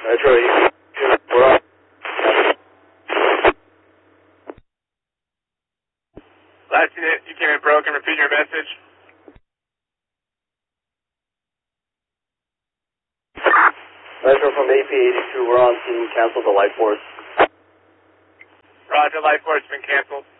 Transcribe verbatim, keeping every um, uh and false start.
Metro E P, we're on. Last unit, you came in broken. Repeat your message. Metro from A P eighty-two, we're on scene. Cancel the light force. Roger, light force has been canceled.